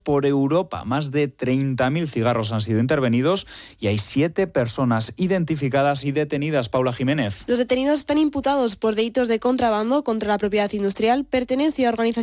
por Europa. Más de 30.000 cigarros han sido intervenidos y hay 7 personas identificadas y detenidas. Paula Jiménez. Los detenidos están imputados por delitos de contrabando contra la propiedad industrial, pertenencia a organizaciones